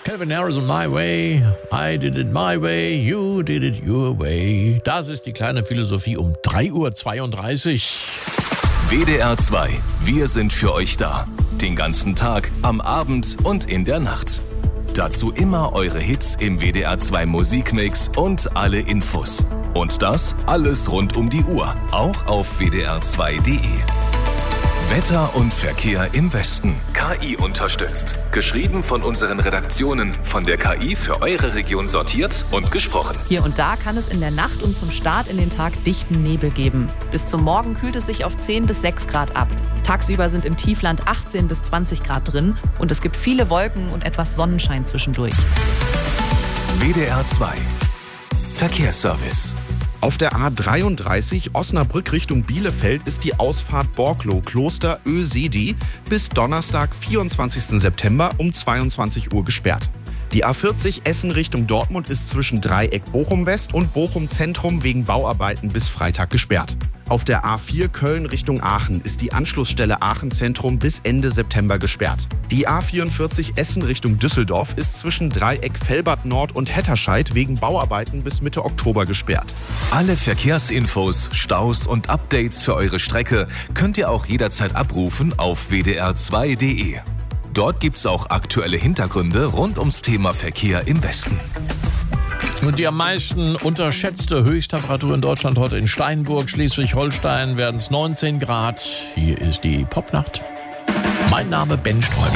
Calvin Harris und My Way. I did it my way, you did it your way. Das ist die kleine Philosophie um 3:32 Uhr. WDR 2. Wir sind für euch da. Den ganzen Tag, am Abend und in der Nacht. Dazu immer eure Hits im WDR 2 Musikmix und alle Infos. Und das alles rund um die Uhr, auch auf wdr2.de. Wetter und Verkehr im Westen. KI unterstützt. Geschrieben von unseren Redaktionen. Von der KI für eure Region sortiert und gesprochen. Hier und da kann es in der Nacht und zum Start in den Tag dichten Nebel geben. Bis zum Morgen kühlt es sich auf 10 bis 6 Grad ab. Tagsüber sind im Tiefland 18 bis 20 Grad drin und es gibt viele Wolken und etwas Sonnenschein zwischendurch. WDR 2. Verkehrsservice. Auf der A33 Osnabrück Richtung Bielefeld ist die Ausfahrt Borklow-Kloster Ösedi bis Donnerstag, 24. September um 22 Uhr gesperrt. Die A40 Essen Richtung Dortmund ist zwischen Dreieck Bochum West und Bochum Zentrum wegen Bauarbeiten bis Freitag gesperrt. Auf der A4 Köln Richtung Aachen ist die Anschlussstelle Aachen Zentrum bis Ende September gesperrt. Die A44 Essen Richtung Düsseldorf ist zwischen Dreieck Velbert Nord und Hetterscheid wegen Bauarbeiten bis Mitte Oktober gesperrt. Alle Verkehrsinfos, Staus und Updates für eure Strecke könnt ihr auch jederzeit abrufen auf wdr2.de. Dort gibt's auch aktuelle Hintergründe rund ums Thema Verkehr im Westen. Und die am meisten unterschätzte Höchsttemperatur in Deutschland heute in Steinburg, Schleswig-Holstein, werden es 19 Grad. Hier ist die Popnacht. Mein Name Ben Streuber.